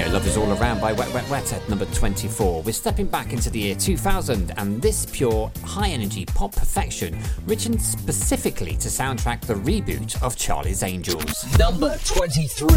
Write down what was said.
there, Love Is All Around by Wet Wet Wet at number 24. We're stepping back into the year 2000, and this pure, high-energy pop perfection written specifically to soundtrack the reboot of Charlie's Angels. Number 23.